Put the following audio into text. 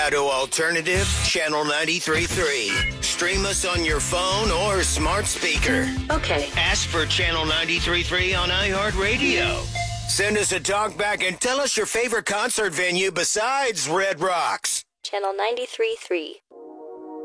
Colorado Alternative, Channel 93.3. Stream us on your phone or smart speaker. Okay. Ask for Channel 93.3 on iHeartRadio. Send us a talk back and tell us your favorite concert venue besides Red Rocks. Channel 93.3.